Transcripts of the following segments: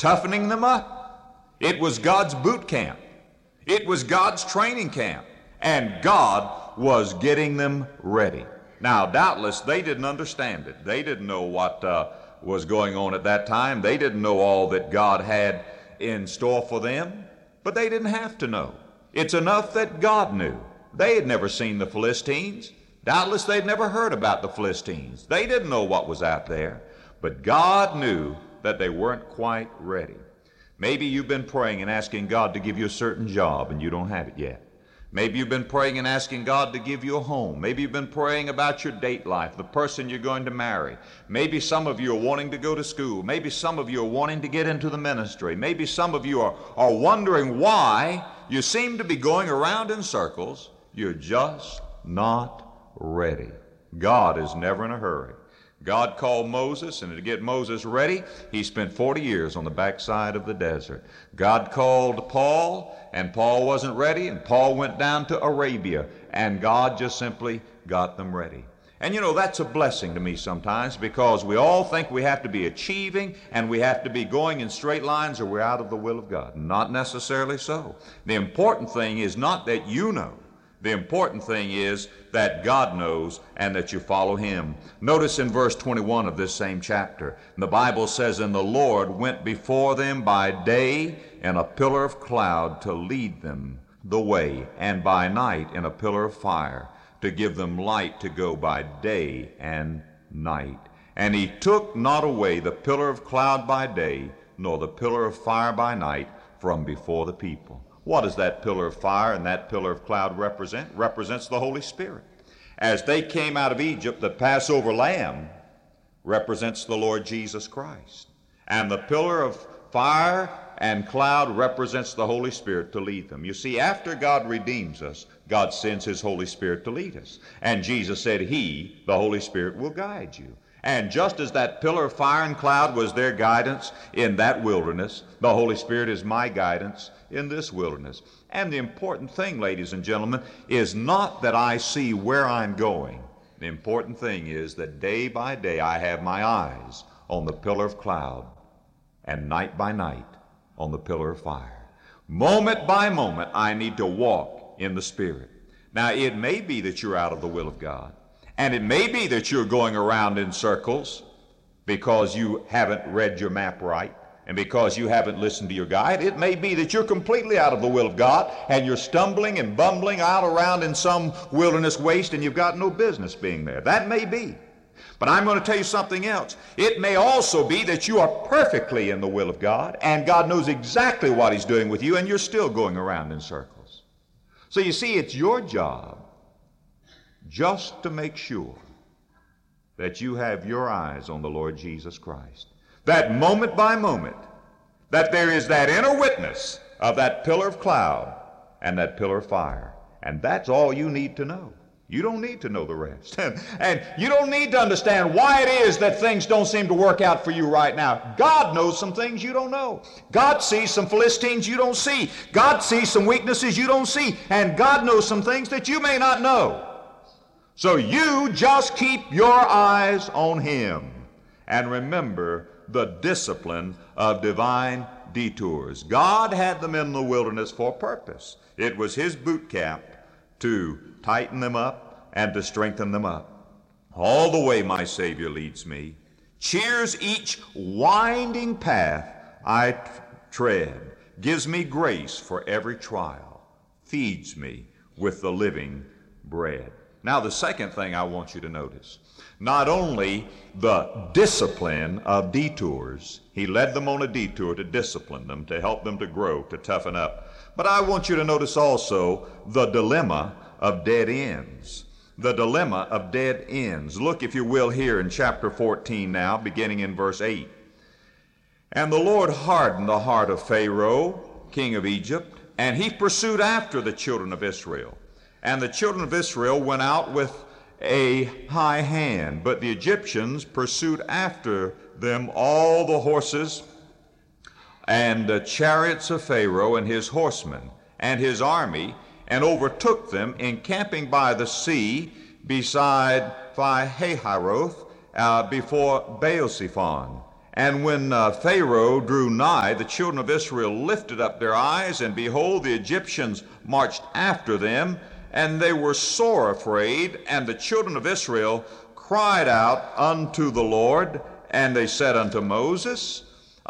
toughening them up. It was God's boot camp. It was God's training camp. And God was getting them ready. Now, doubtless, they didn't understand it. They didn't know what was going on at that time. They didn't know all that God had in store for them. But they didn't have to know. It's enough that God knew. They had never seen the Philistines. Doubtless, they'd never heard about the Philistines. They didn't know what was out there. But God knew that they weren't quite ready. Maybe you've been praying and asking God to give you a certain job and you don't have it yet. Maybe you've been praying and asking God to give you a home. Maybe you've been praying about your date life, the person you're going to marry. Maybe some of you are wanting to go to school. Maybe some of you are wanting to get into the ministry. Maybe some of you are wondering why you seem to be going around in circles. You're just not ready. God is never in a hurry. God called Moses, and to get Moses ready, he spent 40 years on the backside of the desert. God called Paul, and Paul wasn't ready, and Paul went down to Arabia, and God just simply got them ready. And you know, that's a blessing to me sometimes, because we all think we have to be achieving and we have to be going in straight lines or we're out of the will of God. Not necessarily so. The important thing is not that you know. The important thing is that God knows and that you follow him. Notice in verse 21 of this same chapter, the Bible says, "And the Lord went before them by day in a pillar of cloud to lead them the way, and by night in a pillar of fire to give them light to go by day and night. And he took not away the pillar of cloud by day, nor the pillar of fire by night from before the people." What does that pillar of fire and that pillar of cloud represent? It represents the Holy Spirit. As they came out of Egypt, the Passover lamb represents the Lord Jesus Christ. And the pillar of fire and cloud represents the Holy Spirit to lead them. You see, after God redeems us, God sends his Holy Spirit to lead us. And Jesus said he, the Holy Spirit, will guide you. And just as that pillar of fire and cloud was their guidance in that wilderness, the Holy Spirit is my guidance in this wilderness. And the important thing, ladies and gentlemen, is not that I see where I'm going. The important thing is that day by day I have my eyes on the pillar of cloud, and night by night on the pillar of fire. Moment by moment I need to walk in the Spirit. Now, it may be that you're out of the will of God. And it may be that you're going around in circles because you haven't read your map right and because you haven't listened to your guide. It may be that you're completely out of the will of God and you're stumbling and bumbling out around in some wilderness waste and you've got no business being there. That may be. But I'm going to tell you something else. It may also be that you are perfectly in the will of God and God knows exactly what he's doing with you and you're still going around in circles. So you see, it's your job just to make sure that you have your eyes on the Lord Jesus Christ. That moment by moment, that there is that inner witness of that pillar of cloud and that pillar of fire. And that's all you need to know. You don't need to know the rest. And you don't need to understand why it is that things don't seem to work out for you right now. God knows some things you don't know. God sees some Philistines you don't see. God sees some weaknesses you don't see. And God knows some things that you may not know. So you just keep your eyes on him and remember the discipline of divine detours. God had them in the wilderness for a purpose. It was his boot camp to tighten them up and to strengthen them up. All the way my Savior leads me, cheers each winding path I tread, gives me grace for every trial, feeds me with the living bread. Now, the second thing I want you to notice, not only the discipline of detours, he led them on a detour to discipline them, to help them to grow, to toughen up, but I want you to notice also the dilemma of dead ends. The dilemma of dead ends. Look, if you will, here in chapter 14 now, beginning in verse 8. And the Lord hardened the heart of Pharaoh, king of Egypt, and he pursued after the children of Israel. And the children of Israel went out with a high hand, but the Egyptians pursued after them all the horses and the chariots of Pharaoh and his horsemen and his army, and overtook them encamping by the sea beside Pi-hahiroth before Baal-zephon. And when Pharaoh drew nigh, the children of Israel lifted up their eyes, and behold, the Egyptians marched after them, and they were sore afraid. And the children of Israel cried out unto the Lord, and they said unto Moses,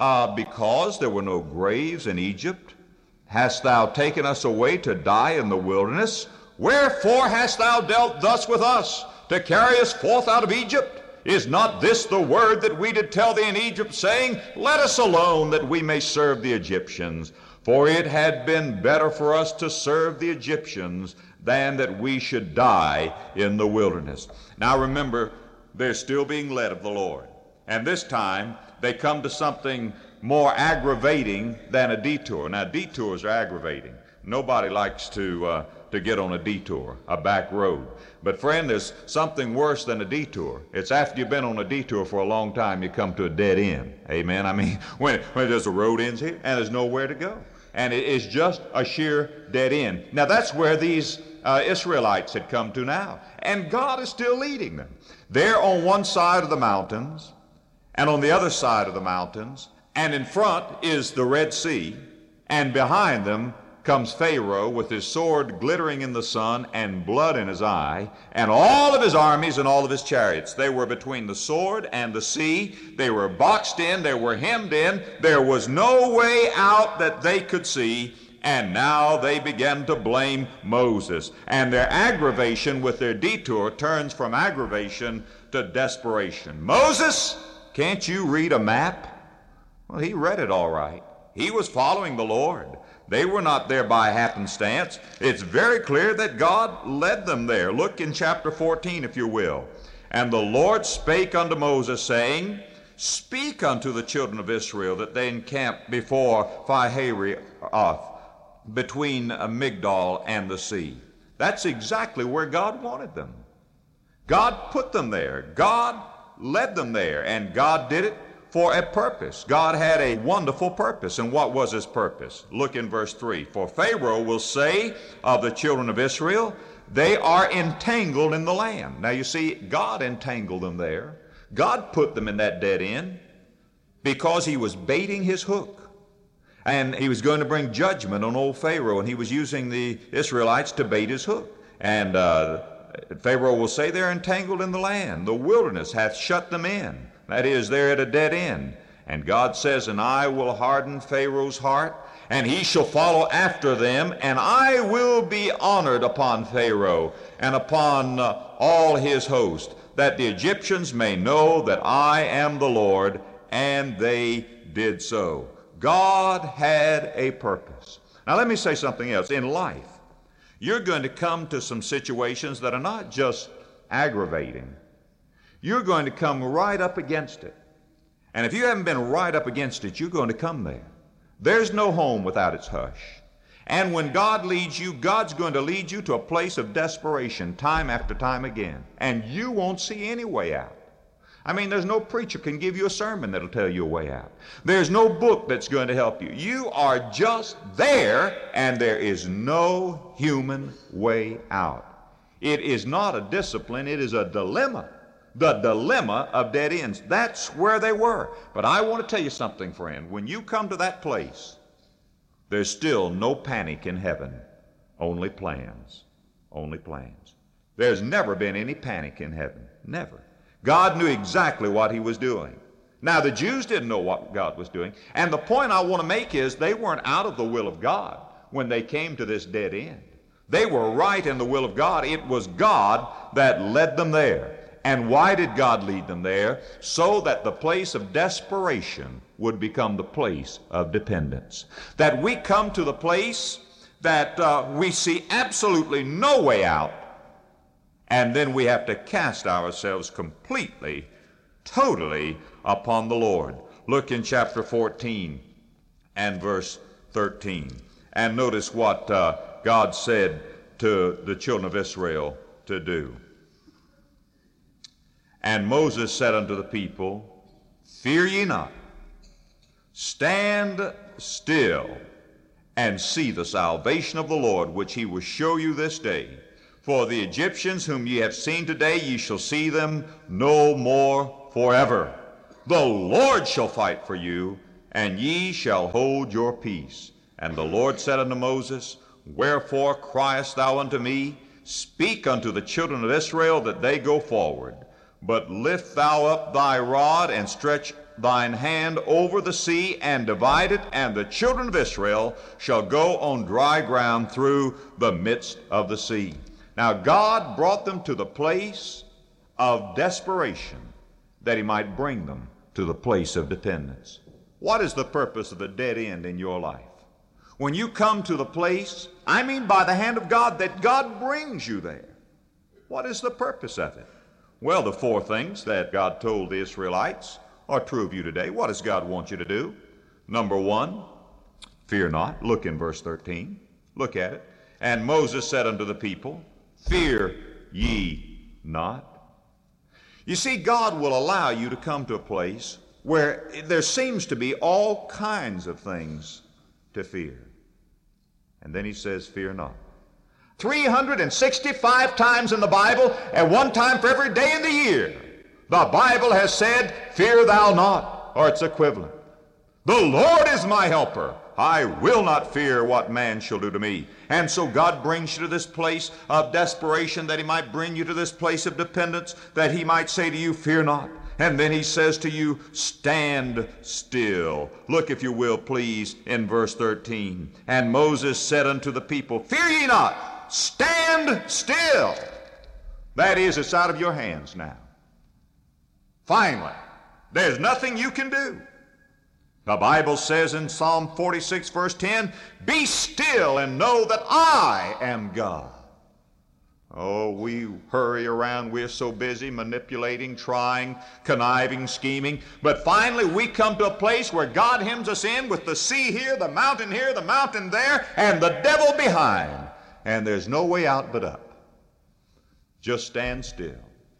because there were no graves in Egypt, hast thou taken us away to die in the wilderness? Wherefore hast thou dealt thus with us, to carry us forth out of Egypt? Is not this the word that we did tell thee in Egypt, saying, Let us alone, that we may serve the Egyptians? For it had been better for us to serve the Egyptians than that we should die in the wilderness. Now remember, they're still being led of the Lord. And this time, they come to something more aggravating than a detour. Now, detours are aggravating. Nobody likes to get on a detour, a back road. But friend, there's something worse than a detour. It's after you've been on a detour for a long time, you come to a dead end. Amen? I mean, when there's a road ends here and there's nowhere to go. And it is just a sheer dead end. Now, that's where these Israelites had come to now. And God is still leading them. They're on one side of the mountains and on the other side of the mountains. And in front is the Red Sea. And behind them comes Pharaoh with his sword glittering in the sun and blood in his eye, and all of his armies and all of his chariots. They were between the sword and the sea. They were boxed in. They were hemmed in. There was no way out that they could see. And now they began to blame Moses. And their aggravation with their detour turns from aggravation to desperation. Moses, can't you read a map? Well, he read it all right. He was following the Lord. They were not there by happenstance. It's very clear that God led them there. Look in chapter 14, if you will. And the Lord spake unto Moses, saying, Speak unto the children of Israel that they encamp before Pi-hahiroth, between Migdol and the sea. That's exactly where God wanted them. God put them there. God led them there, and God did it for a purpose. God had a wonderful purpose. And what was his purpose? Look in verse 3. For Pharaoh will say of the children of Israel, they are entangled in the land. Now you see, God entangled them there. God put them in that dead end because he was baiting his hook. And he was going to bring judgment on old Pharaoh, and he was using the Israelites to bait his hook. And Pharaoh will say they're entangled in the land. The wilderness hath shut them in. That is, they're at a dead end. And God says, And I will harden Pharaoh's heart, and he shall follow after them, and I will be honored upon Pharaoh and upon all his host, that the Egyptians may know that I am the Lord. And they did so. God had a purpose. Now let me say something else. In life, you're going to come to some situations that are not just aggravating. You're going to come right up against it. And if you haven't been right up against it, you're going to come there. There's no home without its hush. And when God leads you, God's going to lead you to a place of desperation time after time again. And you won't see any way out. I mean, there's no preacher can give you a sermon that'll tell you a way out. There's no book that's going to help you. You are just there, and there is no human way out. It is not a discipline, it is a dilemma. The dilemma of dead ends. That's where they were. But I want to tell you something, friend. When you come to that place, there's still no panic in heaven. Only plans. Only plans. There's never been any panic in heaven. Never. God knew exactly what he was doing. Now, the Jews didn't know what God was doing. And the point I want to make is they weren't out of the will of God when they came to this dead end. They were right in the will of God. It was God that led them there. And why did God lead them there? So that the place of desperation would become the place of dependence. That we come to the place that we see absolutely no way out, and then we have to cast ourselves completely, totally upon the Lord. Look in chapter 14 and verse 13. And notice what God said to the children of Israel to do. And Moses said unto the people, Fear ye not, stand still, and see the salvation of the Lord, which he will show you this day. For the Egyptians whom ye have seen today, ye shall see them no more forever. The Lord shall fight for you, and ye shall hold your peace. And the Lord said unto Moses, Wherefore criest thou unto me? Speak unto the children of Israel that they go forward. But lift thou up thy rod, and stretch thine hand over the sea, and divide it, and the children of Israel shall go on dry ground through the midst of the sea. Now God brought them to the place of desperation, that he might bring them to the place of dependence. What is the purpose of the dead end in your life? When you come to the place, I mean by the hand of God, that God brings you there, what is the purpose of it? Well, the four things that God told the Israelites are true of you today. What does God want you to do? Number one, fear not. Look in verse 13. Look at it. And Moses said unto the people, Fear ye not. You see, God will allow you to come to a place where there seems to be all kinds of things to fear. And then he says, Fear not. 365 times in the Bible, and one time for every day in the year, the Bible has said, Fear thou not, or its equivalent. The Lord is my helper. I will not fear what man shall do to me. And so God brings you to this place of desperation, that he might bring you to this place of dependence, that he might say to you, Fear not. And then he says to you, Stand still. Look, if you will, please, in verse 13. And Moses said unto the people, Fear ye not, stand still. That is, it's out of your hands now. Finally, there's nothing you can do. The Bible says in Psalm 46, verse 10, Be still and know that I am God. Oh, we hurry around. We're so busy manipulating, trying, conniving, scheming. But finally, we come to a place where God hems us in with the sea here, the mountain there, and the devil behind. And there's no way out but up. Just stand still.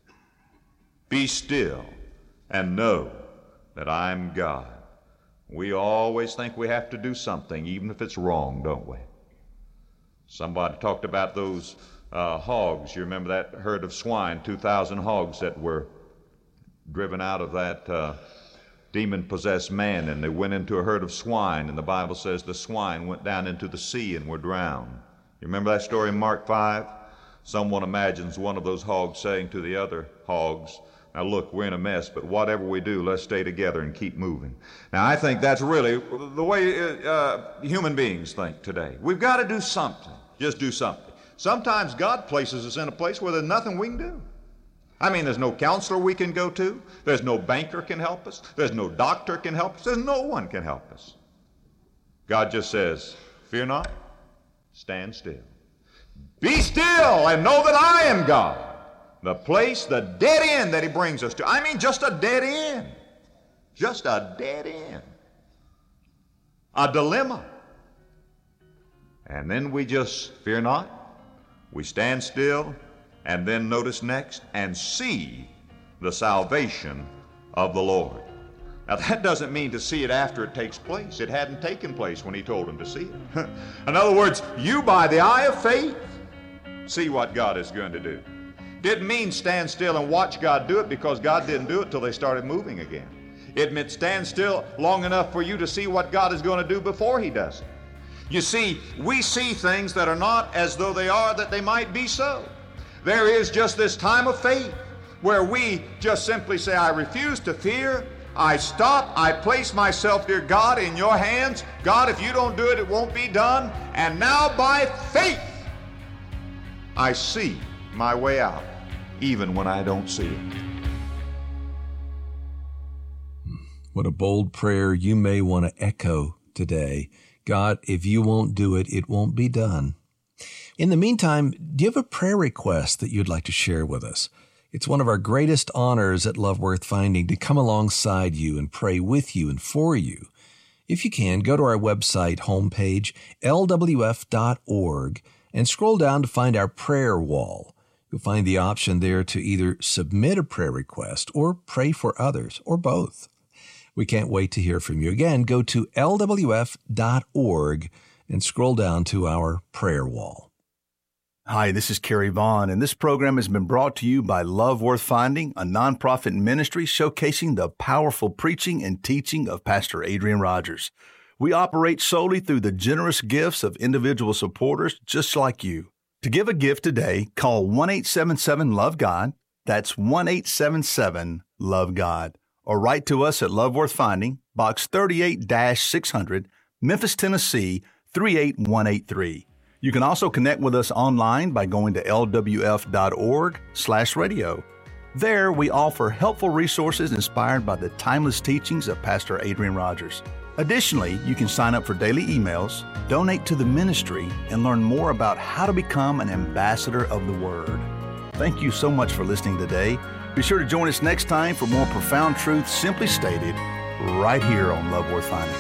Be still and know that I'm God. We always think we have to do something, even if it's wrong, don't we? Somebody talked about those hogs. You remember that herd of swine, 2,000 hogs that were driven out of that demon-possessed man, and they went into a herd of swine, and the Bible says the swine went down into the sea and were drowned. You remember that story in Mark 5? Someone imagines one of those hogs saying to the other hogs, Now look, we're in a mess, but whatever we do, let's stay together and keep moving. Now I think that's really the way human beings think today. We've got to do something. Just do something. Sometimes God places us in a place where there's nothing we can do. I mean, there's no counselor we can go to. There's no banker can help us. There's no doctor can help us. There's no one can help us. God just says, Fear not, stand still. Be still and know that I am God. The place, the dead end that he brings us to. I mean, just a dead end. Just a dead end. A dilemma. And then we just fear not. We stand still, and then notice next, and see the salvation of the Lord. Now that doesn't mean to see it after it takes place. It hadn't taken place when he told him to see it. In other words, you by the eye of faith see what God is going to do. Didn't mean stand still and watch God do it, because God didn't do it till they started moving again. It meant stand still long enough for you to see what God is going to do before he does it. You see, we see things that are not as though they are, that they might be so. There is just this time of faith where we just simply say, I refuse to fear. I stop. I place myself, dear God, in your hands. God, if you don't do it, it won't be done. And now by faith, I see my way out, even when I don't see it. What a bold prayer you may want to echo today. God, if you won't do it, it won't be done. In the meantime, do you have a prayer request that you'd like to share with us? It's one of our greatest honors at Love Worth Finding to come alongside you and pray with you and for you. If you can, go to our website homepage, lwf.org, and scroll down to find our prayer wall. You'll find the option there to either submit a prayer request or pray for others, or both. We can't wait to hear from you. Again, go to lwf.org and scroll down to our prayer wall. Hi, this is Kerry Vaughn, and this program has been brought to you by Love Worth Finding, a nonprofit ministry showcasing the powerful preaching and teaching of Pastor Adrian Rogers. We operate solely through the generous gifts of individual supporters just like you. To give a gift today, call 1-877-LOVE-GOD. That's 1-877-LOVE-GOD. Or write to us at Love Worth Finding, Box 38-600, Memphis, Tennessee, 38183. You can also connect with us online by going to lwf.org/radio. There, we offer helpful resources inspired by the timeless teachings of Pastor Adrian Rogers. Additionally, you can sign up for daily emails, donate to the ministry, and learn more about how to become an ambassador of the Word. Thank you so much for listening today. Be sure to join us next time for more profound truths simply stated right here on Love Worth Finding.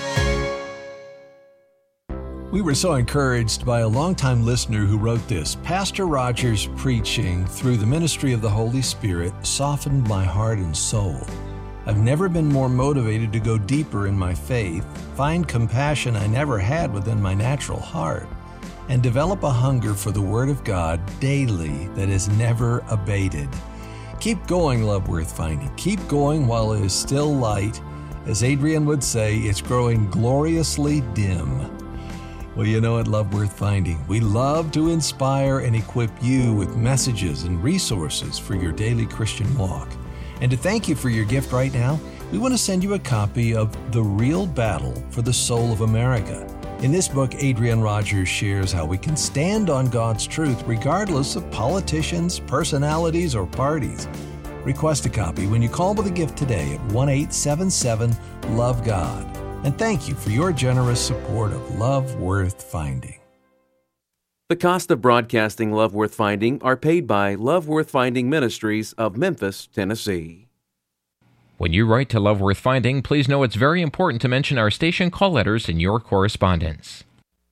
We were so encouraged by a longtime listener who wrote this. Pastor Rogers' preaching through the ministry of the Holy Spirit softened my heart and soul. I've never been more motivated to go deeper in my faith, find compassion I never had within my natural heart, and develop a hunger for the Word of God daily that is never abated. Keep going, Love Worth Finding. Keep going while it is still light. As Adrian would say, it's growing gloriously dim. Well, you know, at Love Worth Finding, we love to inspire and equip you with messages and resources for your daily Christian walk. And to thank you for your gift right now, we want to send you a copy of The Real Battle for the Soul of America. In this book, Adrian Rogers shares how we can stand on God's truth regardless of politicians, personalities, or parties. Request a copy when you call with a gift today at 1-877-LOVE-GOD. And thank you for your generous support of Love Worth Finding. The cost of broadcasting Love Worth Finding are paid by Love Worth Finding Ministries of Memphis, Tennessee. When you write to Love Worth Finding, please know it's very important to mention our station call letters in your correspondence.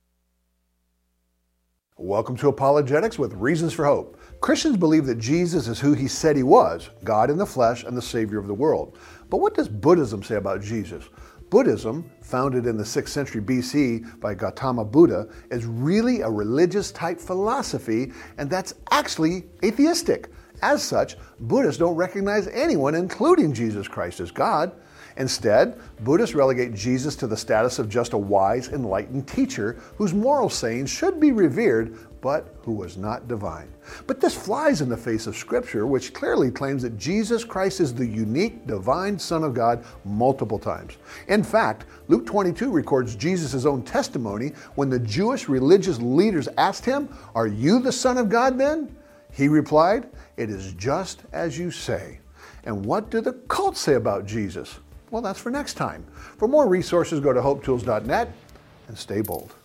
Welcome to Apologetics with Reasons for Hope. Christians believe that Jesus is who he said he was, God in the flesh and the Savior of the world. But what does Buddhism say about Jesus? Buddhism, founded in the 6th century BC by Gautama Buddha, is really a religious-type philosophy, and that's actually atheistic. As such, Buddhists don't recognize anyone, including Jesus Christ, as God. Instead, Buddhists relegate Jesus to the status of just a wise, enlightened teacher whose moral sayings should be revered, but who was not divine. But this flies in the face of Scripture, which clearly claims that Jesus Christ is the unique, divine Son of God multiple times. In fact, Luke 22 records Jesus' own testimony when the Jewish religious leaders asked him, "Are you the Son of God then?" He replied, "It is just as you say." And what do the cults say about Jesus? Well, that's for next time. For more resources, go to hopetools.net and stay bold.